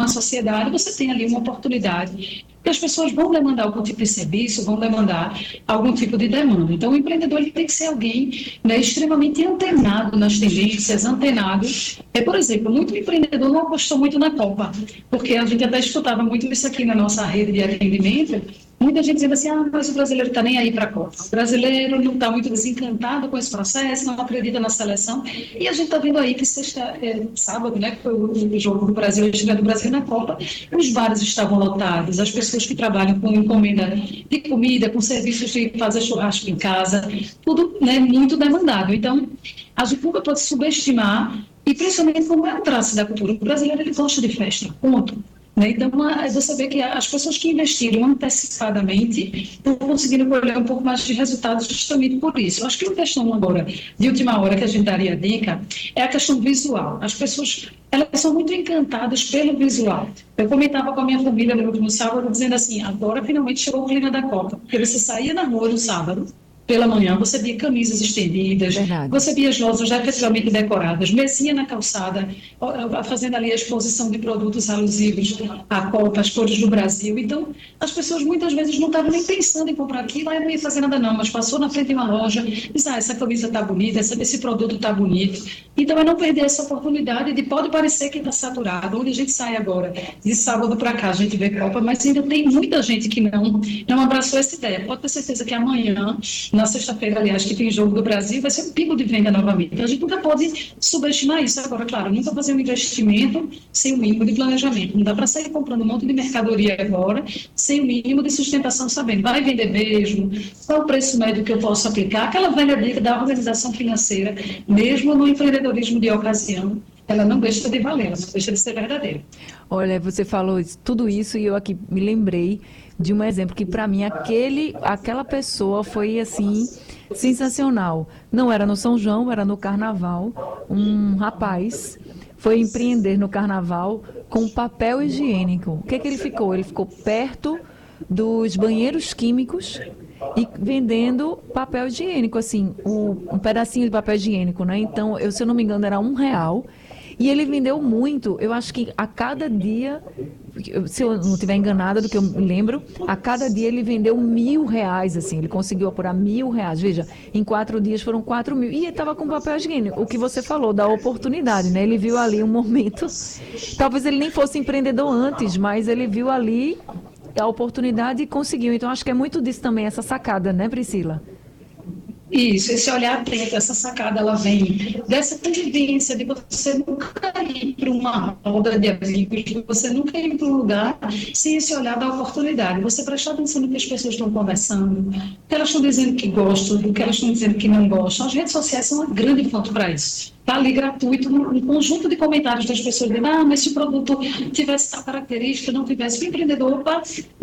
numa sociedade, você tem ali uma oportunidade que as pessoas vão demandar algum tipo de serviço, vão demandar algum tipo de demanda. Então, o empreendedor ele tem que ser alguém, né, extremamente antenado nas tendências, antenado. Por exemplo, muito empreendedor não apostou muito na Copa, porque a gente até escutava muito isso aqui na nossa rede de atendimento, muita gente dizendo assim, mas o brasileiro está nem aí para a Copa. O brasileiro não está muito desencantado com esse processo, não acredita na seleção. E a gente está vendo aí que sábado, né, que foi o jogo do Brasil, a estreia do Brasil na Copa, os bares estavam lotados, as pessoas que trabalham com encomenda de comida, com serviços de fazer churrasco em casa, tudo, né, muito demandado. Então, a gente nunca pode subestimar, e principalmente como é um traço da cultura. O brasileiro ele gosta de festa, ponto. Né? Então, você vê que as pessoas que investiram antecipadamente estão conseguindo colher um pouco mais de resultados justamente por isso. Eu acho que uma questão agora, de última hora, que a gente daria a dica, é a questão visual. As pessoas, elas são muito encantadas pelo visual. Eu comentava com a minha família no último sábado, dizendo assim, agora finalmente chegou o clima da Copa, porque você saía na rua no sábado, pela manhã, você via camisas estendidas, Verdade. você via as lojas já efetivamente decoradas, mesinha na calçada, fazendo ali a exposição de produtos alusivos à Copa, às cores do Brasil. Então, as pessoas muitas vezes não estavam nem pensando em comprar aquilo, não ia fazer nada não, mas passou na frente de uma loja, diz, essa camisa está bonita, esse produto está bonito. Então, é não perder essa oportunidade de, pode parecer que está saturado, onde a gente sai agora, de sábado para cá, a gente vê Copa, mas ainda tem muita gente que não abraçou essa ideia. Pode ter certeza que amanhã, na sexta-feira, aliás, que tem jogo do Brasil, vai ser um pico de venda novamente. Então, a gente nunca pode subestimar isso. Agora, claro, nunca fazer um investimento sem o mínimo de planejamento. Não dá para sair comprando um monte de mercadoria agora sem o mínimo de sustentação, sabendo. Vai vender mesmo? Qual o preço médio que eu posso aplicar? Aquela velha dica da organização financeira, mesmo no empreendedorismo de ocasião, ela não deixa de valer, ela não deixa de ser verdadeira. Olha, você falou tudo isso e eu aqui me lembrei de um exemplo que para mim aquela pessoa foi assim sensacional. Não era no São João, era no Carnaval. Um rapaz foi empreender no Carnaval com papel higiênico. O que ele ficou? Ele ficou perto dos banheiros químicos e vendendo papel higiênico, assim, um pedacinho de papel higiênico, né? Então, se eu não me engano, era R$1. E ele vendeu muito, eu acho que a cada dia, se eu não estiver enganada do que eu me lembro, a cada dia ele vendeu R$1.000, assim, ele conseguiu apurar R$1.000. Veja, em 4 dias foram 4.000. E ele estava com papel higiênico, o que você falou, da oportunidade, né? Ele viu ali um momento, talvez ele nem fosse empreendedor antes, mas ele viu ali a oportunidade e conseguiu. Então, acho que é muito disso também, essa sacada, né, Priscila? Isso, esse olhar atento, essa sacada, ela vem dessa convivência de você nunca ir para uma roda de amigos, de você nunca ir para um lugar sem esse olhar da oportunidade. Você prestar atenção no que as pessoas estão conversando, o que elas estão dizendo que gostam, o que elas estão dizendo que não gostam. As redes sociais são uma grande fonte para isso. Está ali gratuito, um conjunto de comentários das pessoas dizendo, mas se o produto tivesse tal característica, não tivesse, o empreendedor, opa,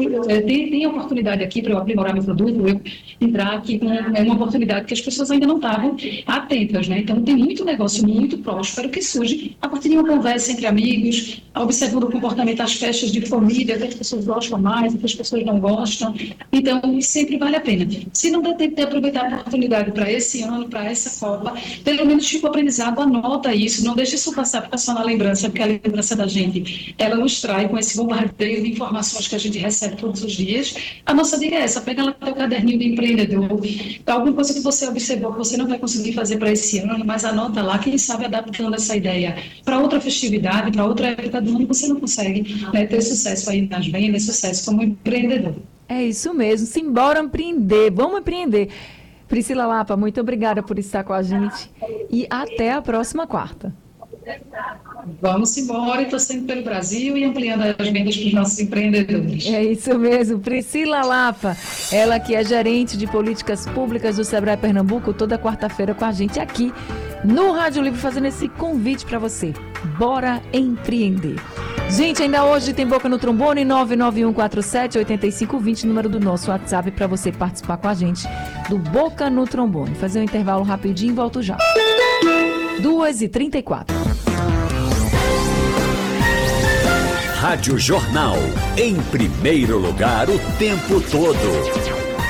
tem oportunidade aqui para eu aprimorar meu produto, eu entrar aqui com uma oportunidade que as pessoas ainda não estavam atentas, né? Então, tem muito negócio muito próspero que surge a partir de uma conversa entre amigos, observando o comportamento das festas de família, que as pessoas gostam mais, que as pessoas não gostam. Então, sempre vale a pena. Se não der tempo de aproveitar a oportunidade para esse ano, para essa Copa, pelo menos fica aprendizado, anota isso, não deixe isso passar só na lembrança, porque a lembrança da gente, ela nos trai com esse bombardeio de informações que a gente recebe todos os dias. A nossa dica é essa, pega lá teu caderninho de empreendedor, alguma coisa que você observou que você não vai conseguir fazer para esse ano, mas anota lá, quem sabe adaptando essa ideia para outra festividade, para outra época do ano, você não consegue, né, ter sucesso aí nas vendas, sucesso como empreendedor. É isso mesmo, simbora empreender, vamos empreender. Priscila Lapa, muito obrigada por estar com a gente e até a próxima quarta. Vamos embora e torcendo pelo Brasil e ampliando as vendas para os nossos empreendedores. É isso mesmo, Priscila Lapa, ela que é gerente de políticas públicas do Sebrae Pernambuco, toda quarta-feira com a gente aqui no Rádio Livre, fazendo esse convite para você. Bora empreender. Gente, ainda hoje tem Boca no Trombone, 99147-8520, número do nosso WhatsApp para você participar com a gente do Boca no Trombone. Fazer um intervalo rapidinho e volto já. 2h34. Rádio Jornal, em primeiro lugar o tempo todo.